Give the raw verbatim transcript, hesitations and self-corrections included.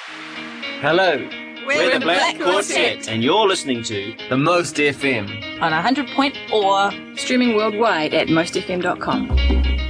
Hello, We're, we're, the the Black, Black Quartet, Quartet. and you're listening to The Most F M. On one hundred point four, streaming worldwide at most f m dot com.